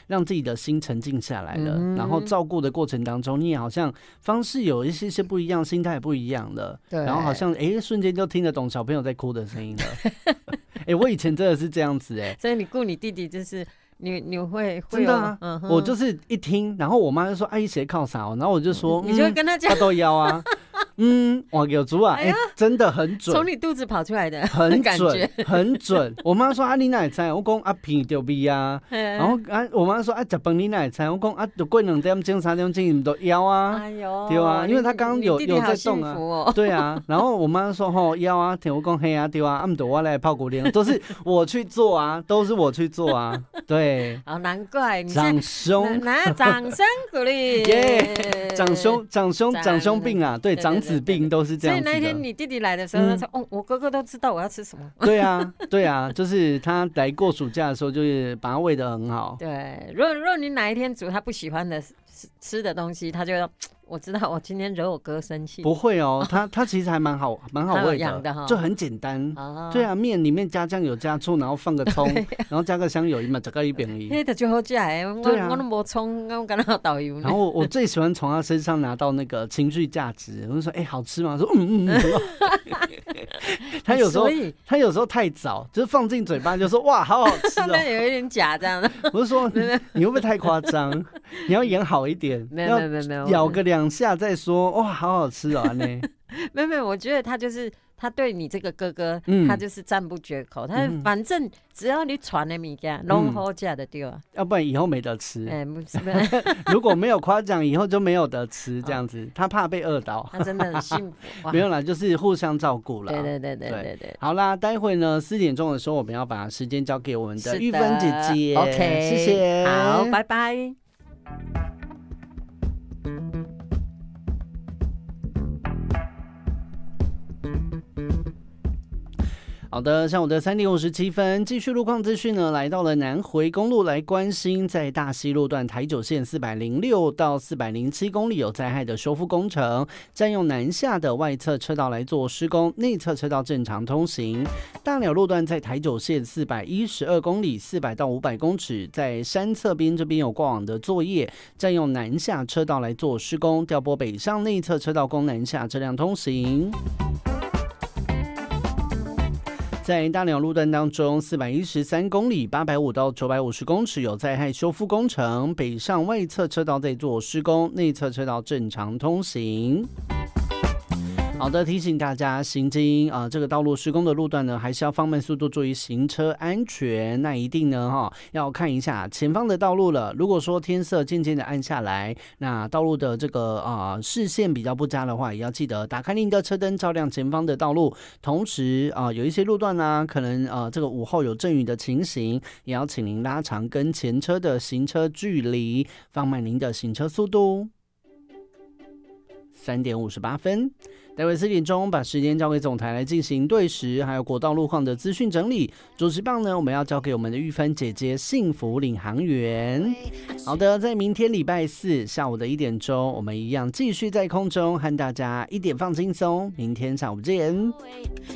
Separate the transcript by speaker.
Speaker 1: 让自己的心沉静下来了，然后照顾的过程当中，你也好像方式有一些不一样，心态也不一样了，然后好像瞬间就听得懂小朋友在哭的声音了。我以前真的是这样子
Speaker 2: 所以你顾你弟弟就是你会
Speaker 1: 真的啊，我就是一听，然后我妈就说阿姨谁靠啥，然后我就说
Speaker 2: 你就会跟他讲
Speaker 1: 他都要啊。哇，有足啊，真的很准，
Speaker 2: 从你肚子跑出来的，
Speaker 1: 很准，很准。我妈说你哪会知？我讲鼻就鼻啊，然后我妈说吃饭你哪会知？我讲就过2点钟3点钟你都要啊，对啊，因为他刚刚有在动啊，对啊。然后我妈说要啊，听我讲嘿啊，对啊，不然我来泡骨莲，都是我去做啊，都是我去做啊，对。
Speaker 2: 难怪你
Speaker 1: 长兄，
Speaker 2: 掌声鼓励，
Speaker 1: 长兄病啊，对，长子病都是这样子的。
Speaker 2: 所以那一天你弟弟来的时候，他说我哥哥都知道我要吃什么。
Speaker 1: 对啊，对啊，就是他来过暑假的时候，就是把他喂得很好。
Speaker 2: 对，如果你哪一天煮他不喜欢的吃的东西，他就我知道我今天惹我哥生气。
Speaker 1: 不会他其实还蛮好喂的，就很简单。对啊，面里面加酱油加醋，然后放个葱，然后加个香油嘛，这个一饼而已。
Speaker 2: 那就好吃我都没葱，我跟他导游。
Speaker 1: 然后我最喜欢从他身上拿到那个情绪价值，我就说好吃吗？说他有时候太早，就是放进嘴巴就说哇好好吃
Speaker 2: 那有一点假这样的。
Speaker 1: 我就说你会不会太夸张？你要演好一点，
Speaker 2: 没有，
Speaker 1: 咬个2下再说哇好好吃啊
Speaker 2: 没有，我觉得他就是他对你这个哥哥，他就是赞不绝口。他反正只要你传的物件，拢好吃的对啊，
Speaker 1: 要不然以后没得吃。如果没有夸奖，以后就没有得吃，这样子他怕被饿到。
Speaker 2: 他真的很幸福。
Speaker 1: 没有啦，就是互相照顾了。
Speaker 2: 对。
Speaker 1: 好啦，待会呢4点钟的时候，我们要把时间交给我们的玉芬姐姐。
Speaker 2: OK，
Speaker 1: 谢谢。
Speaker 2: 好，拜拜。
Speaker 1: 好的，上午的3点57分，继续路况资讯呢，来到了南回公路，来关心在大溪路段台九线406到407公里有灾害的修复工程，占用南下的外侧车道来做施工，内侧车道正常通行。大寮路段在台九线412公里400到500公尺，在山侧边这边有挂网的作业，占用南下车道来做施工，调拨北上内侧车道供南下车辆通行。在大寮路段当中，413公里850到950公尺有灾害修复工程，北上外侧车道在做施工，内侧车道正常通行。好的，提醒大家行经这个道路施工的路段呢，还是要放慢速度，注意行车安全。那一定呢要看一下前方的道路了。如果说天色渐渐的暗下来，那道路的这个视线比较不佳的话，也要记得打开您的车灯，照亮前方的道路。同时有一些路段呢，可能这个午后有阵雨的情形，也要请您拉长跟前车的行车距离，放慢您的行车速度。3点58分，待会4点钟把时间交给总台来进行对时还有国道路况的资讯整理。主持棒呢，我们要交给我们的玉芬姐姐幸福领航员。好的，在明天礼拜4下午的1点钟，我们一样继续在空中和大家1点放轻松。明天下午见。